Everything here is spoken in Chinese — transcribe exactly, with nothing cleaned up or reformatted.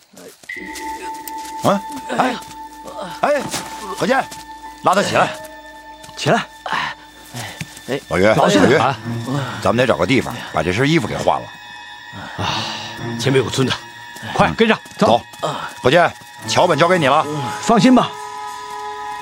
啊，哎，哎，何健，拉他起来， 起来。 哎，老岳，老岳，咱们得找个地方把这身衣服给换了。 啊，前面有个村子，快跟上，走。 何健，桥本交给你了， 放心吧。